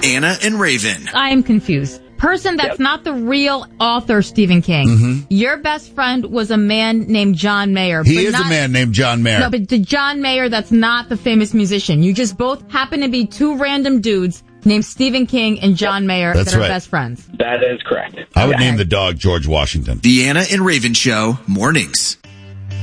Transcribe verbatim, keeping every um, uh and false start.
Anna and Raven. I am confused. Person that's Yep. not the real author, Stephen King. Mm-hmm. Your best friend was a man named John Mayer. He but is not, a man named John Mayer. No, but the John Mayer that's not the famous musician. You just both happen to be two random dudes named Stephen King and John Mayer That's that are right. best friends. That is correct. I would Yeah. name the dog George Washington. The Anna and Raven Show, mornings.